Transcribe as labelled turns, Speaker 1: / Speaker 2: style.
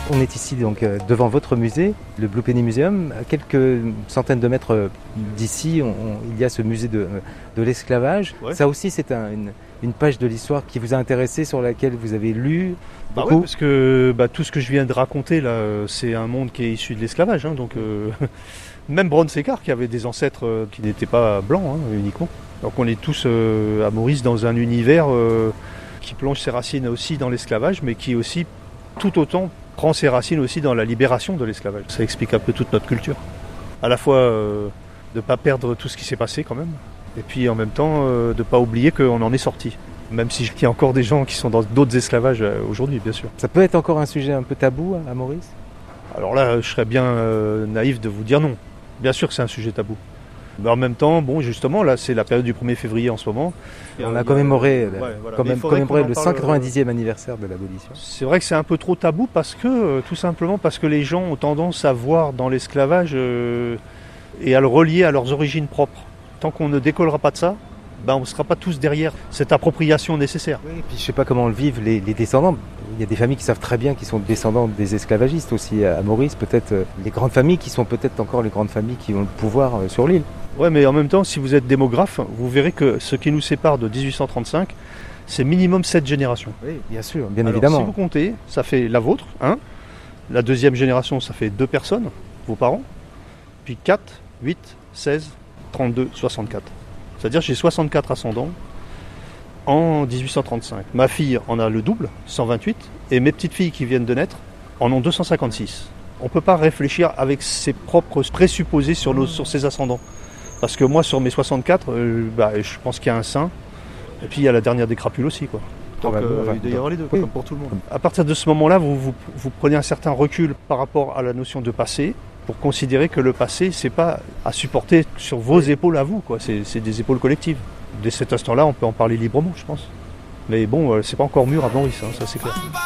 Speaker 1: On est ici donc devant votre musée, le Blue Penny Museum. À quelques centaines de mètres d'ici, il y a ce musée de l'esclavage. Ouais. Ça aussi, c'est une page de l'histoire qui vous a intéressé, sur laquelle vous avez lu beaucoup.
Speaker 2: Oui, parce que tout ce que je viens de raconter là, c'est un monde qui est issu de l'esclavage. Donc même Brown Séquard, qui avait des ancêtres qui n'étaient pas blancs uniquement. Donc on est tous à Maurice dans un univers qui plonge ses racines aussi dans l'esclavage, mais qui aussi tout autant prend ses racines aussi dans la libération de l'esclavage. Ça explique un peu toute notre culture. À la fois de ne pas perdre tout ce qui s'est passé quand même, et puis en même temps de ne pas oublier qu'on en est sorti. Même s'il y a encore des gens qui sont dans d'autres esclavages aujourd'hui, bien sûr.
Speaker 1: Ça peut être encore un sujet un peu tabou à Maurice ?
Speaker 2: Alors là, je serais bien naïf de vous dire non. Bien sûr que c'est un sujet tabou. Mais en même temps, justement, là, c'est la période du 1er février en ce moment.
Speaker 1: Et on a commémoré, commémoré le 190e anniversaire de l'abolition.
Speaker 2: C'est vrai que c'est un peu trop tabou tout simplement parce que les gens ont tendance à voir dans l'esclavage et à le relier à leurs origines propres. Tant qu'on ne décollera pas de ça, on ne sera pas tous derrière cette appropriation nécessaire.
Speaker 1: Oui, et puis je ne sais pas comment le vivent les descendants. Il y a des familles qui savent très bien qu'ils sont descendants des esclavagistes aussi à Maurice. Peut-être les grandes familles qui sont peut-être encore les grandes familles qui ont le pouvoir sur l'île.
Speaker 2: Ouais, mais en même temps, si vous êtes démographe, vous verrez que ce qui nous sépare de 1835, c'est minimum 7 générations.
Speaker 1: Oui, bien sûr, bien évidemment.
Speaker 2: Si vous comptez, ça fait la vôtre, la deuxième génération, ça fait 2 personnes, vos parents, puis 4, 8, 16, 32, 64. C'est-à-dire que j'ai 64 ascendants en 1835. Ma fille en a le double, 128, et mes petites filles qui viennent de naître en ont 256. On ne peut pas réfléchir avec ses propres présupposés sur ses ascendants. Parce que moi, sur mes 64, je pense qu'il y a un saint, et puis il y a la dernière des crapules aussi, quoi. Donc il doit y avoir les deux, comme pour tout le monde. À partir de ce moment-là, vous prenez un certain recul par rapport à la notion de passé, pour considérer que le passé, c'est pas à supporter sur vos épaules à vous, quoi. C'est des épaules collectives. Dès cet instant-là, on peut en parler librement, je pense. Mais c'est pas encore mûr à Maurice, ça c'est clair.